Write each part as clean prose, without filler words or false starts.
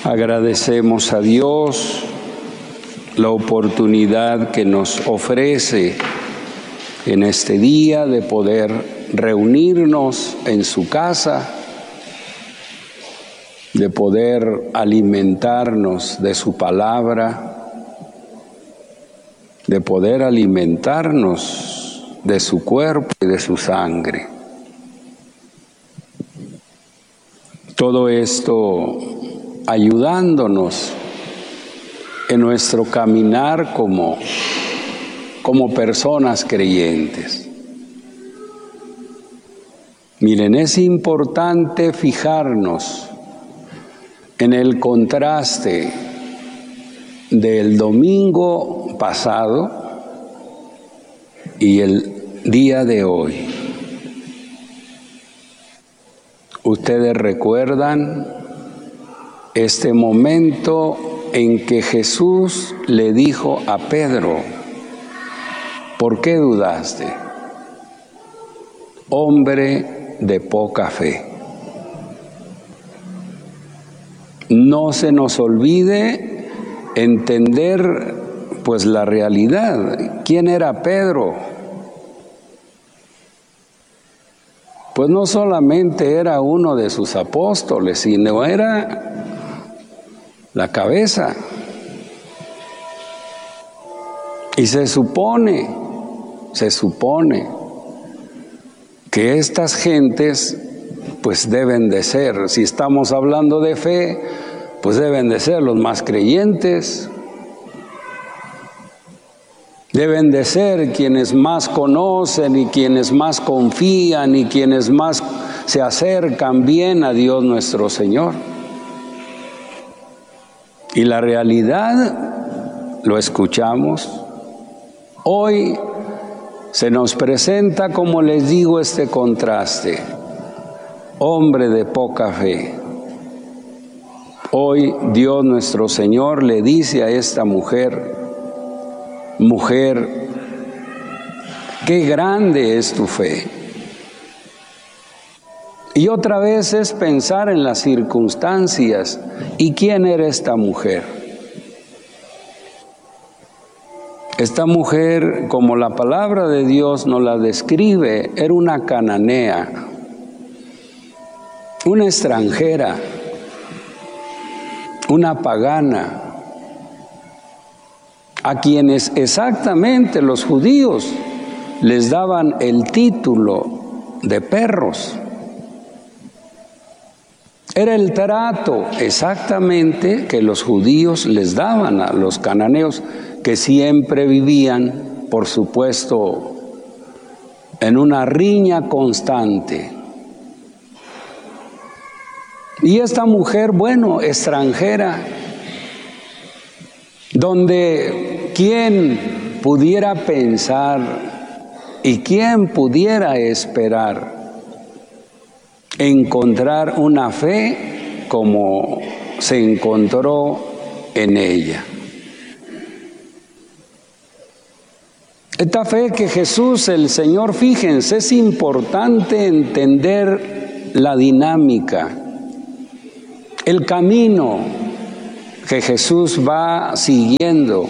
Agradecemos a Dios la oportunidad que nos ofrece en este día de poder reunirnos en su casa, de poder alimentarnos de su palabra, de poder alimentarnos de su cuerpo y de su sangre. Todo esto ayudándonos en nuestro caminar como personas creyentes. Miren, es importante fijarnos en el contraste del domingo pasado y el día de hoy. Ustedes recuerdan este momento en que Jesús le dijo a Pedro: ¿por qué dudaste, hombre de poca fe? No se nos olvide entender pues la realidad. ¿Quién era Pedro? Pues no solamente era uno de sus apóstoles, sino era la cabeza. Y se supone que estas gentes pues deben de ser, si estamos hablando de fe, pues deben de ser los más creyentes, deben de ser quienes más conocen y quienes más confían y quienes más se acercan bien a Dios nuestro Señor. Y la realidad, lo escuchamos, hoy se nos presenta, como les digo, este contraste. Hombre de poca fe. Hoy Dios nuestro Señor le dice a esta mujer: mujer, qué grande es tu fe. Y otra vez es pensar en las circunstancias. ¿Y quién era esta mujer? Esta mujer, como la palabra de Dios nos la describe, era una cananea, una extranjera, una pagana, a quienes exactamente los judíos les daban el título de perros. Era el trato exactamente que los judíos les daban a los cananeos, que siempre vivían, por supuesto, en una riña constante. Y esta mujer, bueno, extranjera, donde quién pudiera pensar y quién pudiera esperar encontrar una fe como se encontró en ella. Esta fe que Jesús, el Señor, fíjense, es importante entender la dinámica, el camino que Jesús va siguiendo,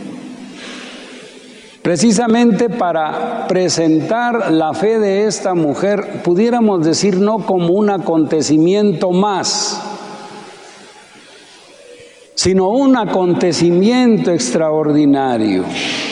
precisamente para presentar la fe de esta mujer, pudiéramos decir, no como un acontecimiento más, sino un acontecimiento extraordinario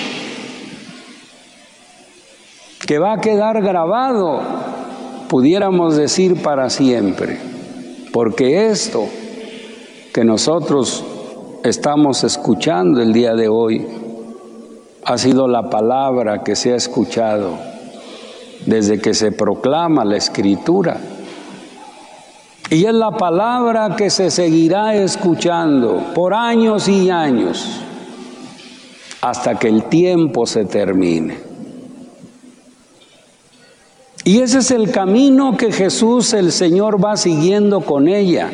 que va a quedar grabado, pudiéramos decir, para siempre, porque esto que nosotros estamos escuchando el día de hoy ha sido la palabra que se ha escuchado desde que se proclama la Escritura. Y es la palabra que se seguirá escuchando por años y años, hasta que el tiempo se termine. Y ese es el camino que Jesús, el Señor, va siguiendo con ella.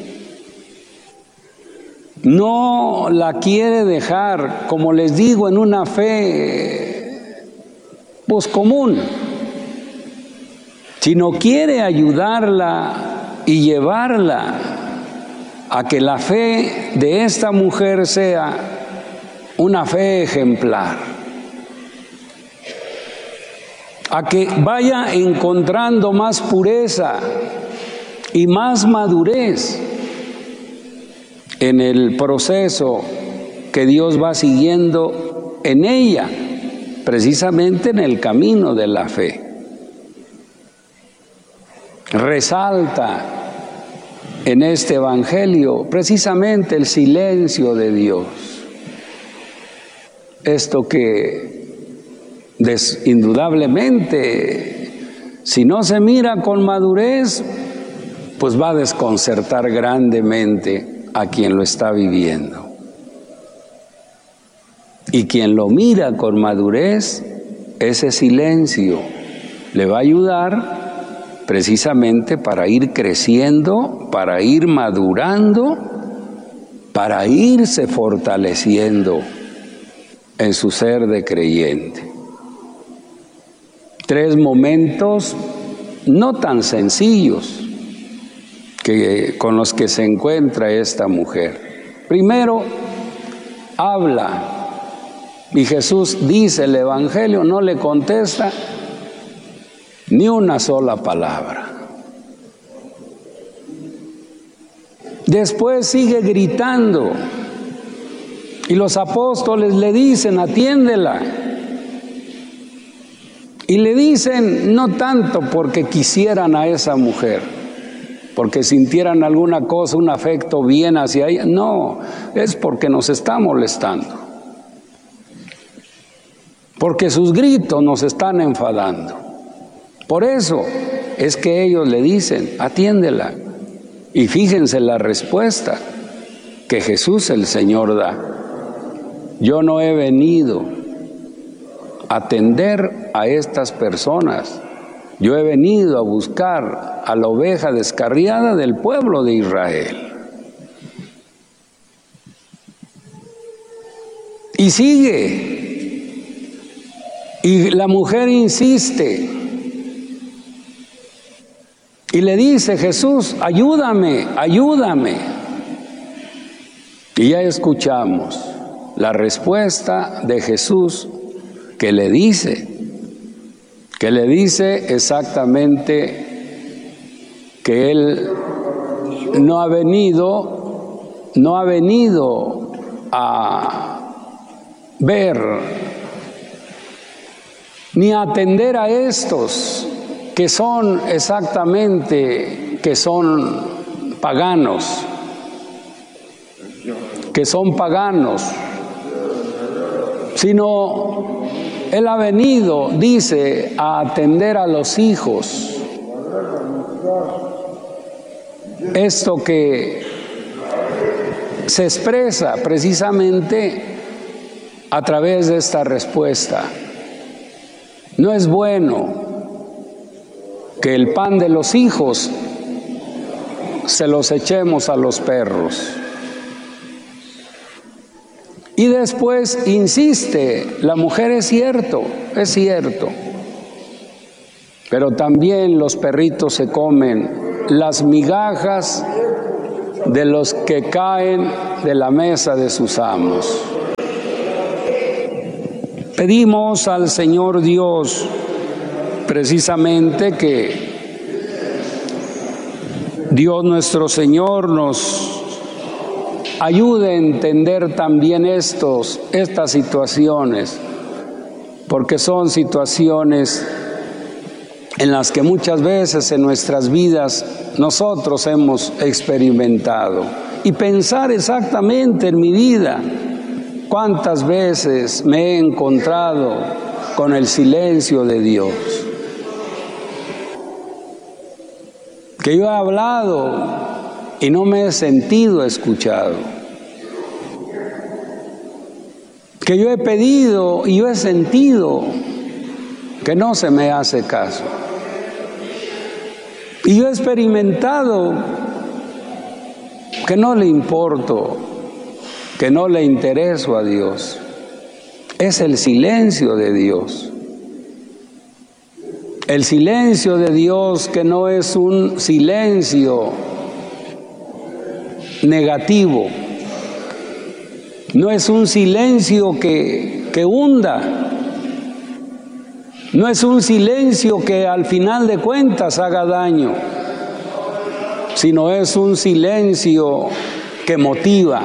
No la quiere dejar, como les digo, en una fe pues común, sino quiere ayudarla y llevarla a que la fe de esta mujer sea una fe ejemplar, a que vaya encontrando más pureza y más madurez en el proceso que Dios va siguiendo en ella, precisamente en el camino de la fe. Resalta en este evangelio precisamente el silencio de Dios. Esto que indudablemente, si no se mira con madurez, pues va a desconcertar grandemente a quien lo está viviendo. Y quien lo mira con madurez, ese silencio le va a ayudar precisamente para ir creciendo, para ir madurando, para irse fortaleciendo en su ser de creyente. 3 momentos no tan sencillos con los que se encuentra esta mujer. Primero, habla, y Jesús dice, el Evangelio no le contesta ni una sola palabra. Después sigue gritando y los apóstoles le dicen, atiéndela. Y le dicen no tanto porque quisieran a esa mujer, porque sintieran alguna cosa, un afecto bien hacia ella, no, es porque nos está molestando, porque sus gritos nos están enfadando. Por eso es que ellos le dicen, atiéndela. Y fíjense la respuesta que Jesús el Señor da. Yo no he venido a atender a estas personas. Yo he venido a buscar a la oveja descarriada del pueblo de Israel. Y sigue. Y la mujer insiste. Y le dice, Jesús, ayúdame, ayúdame. Y ya escuchamos la respuesta de Jesús que le dice exactamente que Él no ha venido a ver ni a atender a estos que son paganos, sino Él ha venido, dice, a atender a los hijos. Esto que se expresa precisamente a través de esta respuesta. No es bueno que el pan de los hijos se los echemos a los perros. Y después insiste, la mujer es cierto, pero también los perritos se comen las migajas de los que caen de la mesa de sus amos. Pedimos al Señor Dios precisamente que Dios nuestro Señor nos ayude a entender también estas situaciones, porque son situaciones en las que muchas veces en nuestras vidas nosotros hemos experimentado. Y pensar exactamente en mi vida, cuántas veces me he encontrado con el silencio de Dios. Que yo he hablado y no me he sentido escuchado. Que yo he pedido y yo he sentido que no se me hace caso. Y yo he experimentado que no le importo, que no le intereso a Dios. Es el silencio de Dios. El silencio de Dios, que no es un silencio negativo, no es un silencio que hunda, no es un silencio que al final de cuentas haga daño, sino es un silencio que motiva,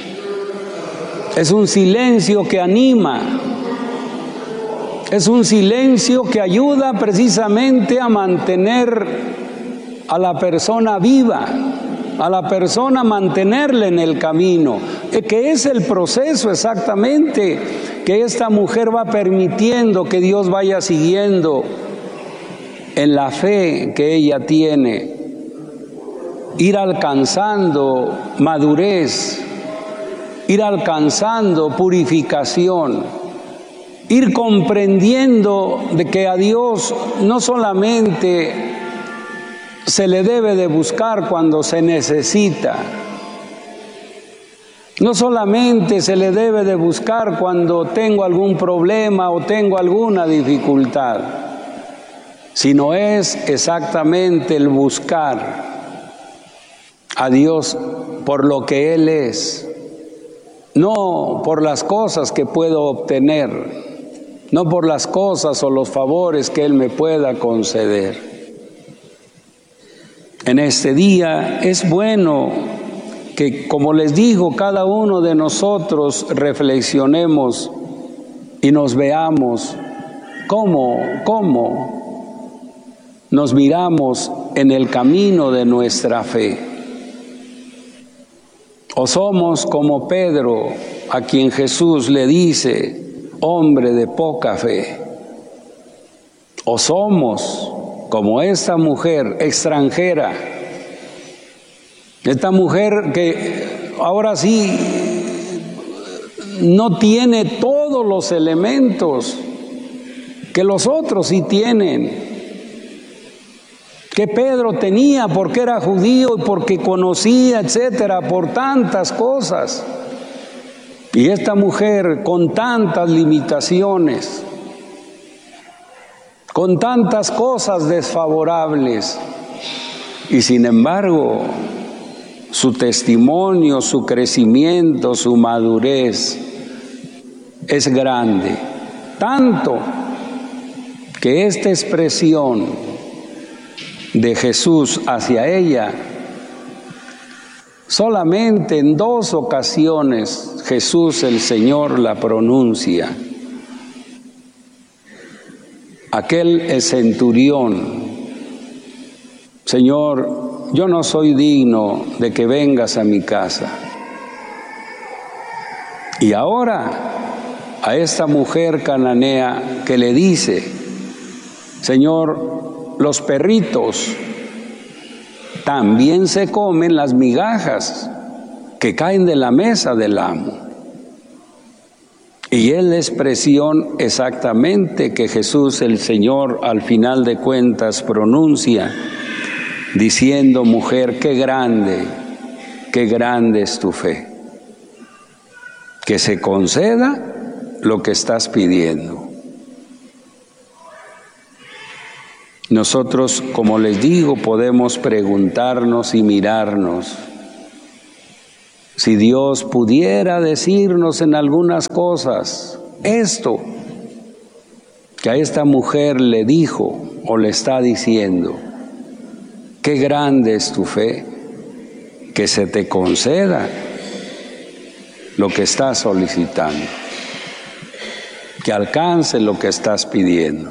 es un silencio que anima, es un silencio que ayuda precisamente a mantener a la persona viva, a la persona mantenerla en el camino, que es el proceso exactamente que esta mujer va permitiendo que Dios vaya siguiendo en la fe que ella tiene, ir alcanzando madurez, ir alcanzando purificación, ir comprendiendo de que a Dios no solamente se le debe de buscar cuando se necesita, no solamente se le debe de buscar cuando tengo algún problema o tengo alguna dificultad, sino es exactamente el buscar a Dios por lo que Él es, no por las cosas que puedo obtener, no por las cosas o los favores que Él me pueda conceder. En este día es bueno que, como les digo, cada uno de nosotros reflexionemos y nos veamos cómo nos miramos en el camino de nuestra fe. O somos como Pedro, a quien Jesús le dice, hombre de poca fe. O somos como esta mujer extranjera, esta mujer que ahora sí no tiene todos los elementos que los otros sí tienen, que Pedro tenía porque era judío y porque conocía, etcétera, por tantas cosas. Y esta mujer con tantas limitaciones, con tantas cosas desfavorables, y sin embargo su testimonio, su crecimiento, su madurez es grande, tanto que esta expresión de Jesús hacia ella, solamente en 2 ocasiones Jesús el Señor la pronuncia. Aquel centurión: Señor, yo no soy digno de que vengas a mi casa. Y ahora a esta mujer cananea que le dice: Señor, los perritos también se comen las migajas que caen de la mesa del amo. Y es la expresión exactamente que Jesús el Señor al final de cuentas pronuncia, diciendo: mujer, qué grande es tu fe. Que se conceda lo que estás pidiendo. Nosotros, como les digo, podemos preguntarnos y mirarnos. Si Dios pudiera decirnos en algunas cosas esto que a esta mujer le dijo o le está diciendo: qué grande es tu fe, que se te conceda lo que estás solicitando, que alcance lo que estás pidiendo.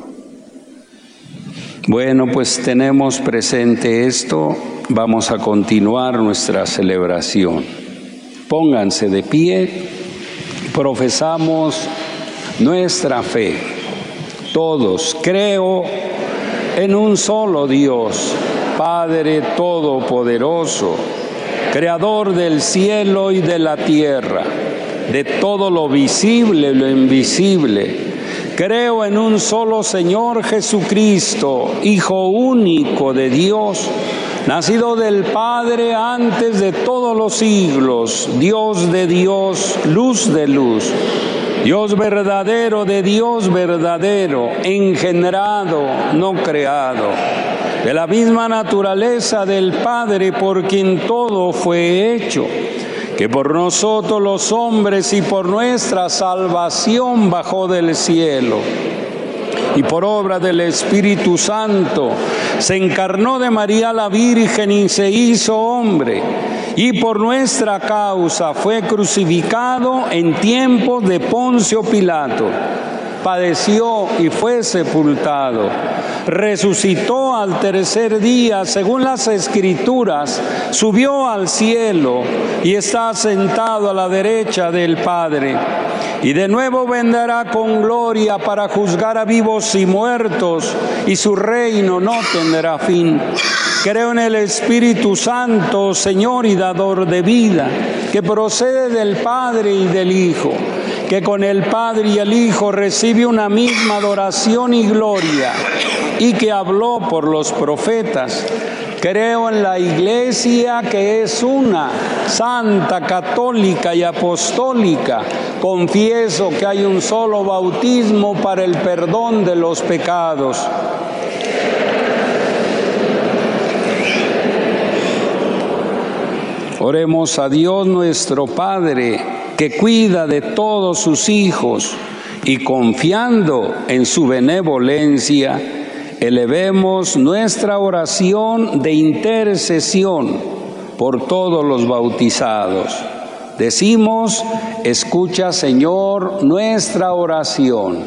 Bueno, pues tenemos presente esto, vamos a continuar nuestra celebración. Pónganse de pie, profesamos nuestra fe. Todos, creo en un solo Dios, Padre Todopoderoso, Creador del cielo y de la tierra, de todo lo visible y lo invisible. Creo en un solo Señor Jesucristo, Hijo único de Dios, nacido del Padre antes de todos los siglos, Dios de Dios, luz de luz, Dios verdadero de Dios verdadero, engendrado, no creado, de la misma naturaleza del Padre por quien todo fue hecho, que por nosotros los hombres y por nuestra salvación bajó del cielo, y por obra del Espíritu Santo se encarnó de María la Virgen y se hizo hombre, y por nuestra causa fue crucificado en tiempos de Poncio Pilato. Padeció y fue sepultado. Resucitó al tercer día, según las Escrituras, subió al cielo y está sentado a la derecha del Padre. Y de nuevo vendrá con gloria para juzgar a vivos y muertos, y su reino no tendrá fin. Creo en el Espíritu Santo, Señor y dador de vida, que procede del Padre y del Hijo, que con el Padre y el Hijo recibe una misma adoración y gloria, y que habló por los profetas. Creo en la Iglesia, que es una, santa, católica y apostólica. Confieso que hay un solo bautismo para el perdón de los pecados. Oremos a Dios nuestro Padre, que cuida de todos sus hijos, y confiando en su benevolencia, elevemos nuestra oración de intercesión por todos los bautizados. Decimos: escucha, Señor, nuestra oración.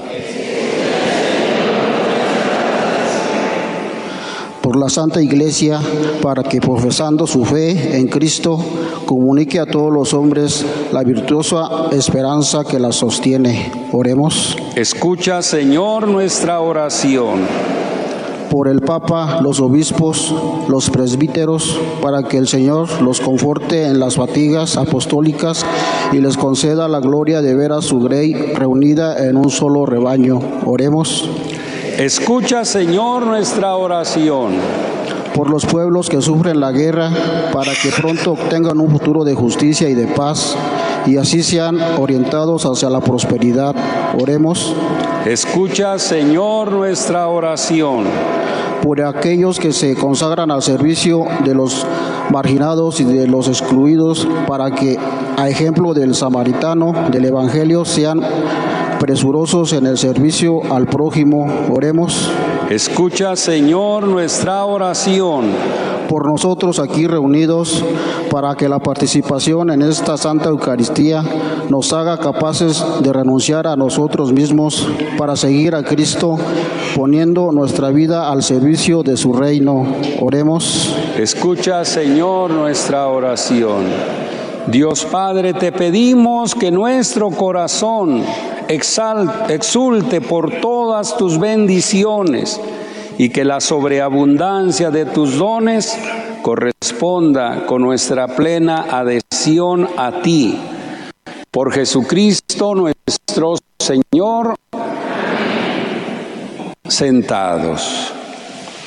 Por la Santa Iglesia, para que profesando su fe en Cristo, comunique a todos los hombres la virtuosa esperanza que la sostiene. Oremos. Escucha, Señor, nuestra oración. Por el Papa, los obispos, los presbíteros, para que el Señor los conforte en las fatigas apostólicas y les conceda la gloria de ver a su grey reunida en un solo rebaño. Oremos. Escucha, Señor, nuestra oración. Por los pueblos que sufren la guerra, para que pronto obtengan un futuro de justicia y de paz, y así sean orientados hacia la prosperidad. Oremos. Escucha, Señor, nuestra oración. Por aquellos que se consagran al servicio de los marginados y de los excluidos, para que, a ejemplo del samaritano del Evangelio, sean presurosos en el servicio al prójimo. Oremos. Escucha, Señor, nuestra oración. Por nosotros aquí reunidos, para que la participación en esta Santa Eucaristía nos haga capaces de renunciar a nosotros mismos para seguir a Cristo, poniendo nuestra vida al servicio de su reino. Oremos. Escucha, Señor, nuestra oración. Dios Padre, te pedimos que nuestro corazón exulte por todas tus bendiciones, y que la sobreabundancia de tus dones corresponda con nuestra plena adhesión a ti. Por Jesucristo nuestro Señor. Sentados.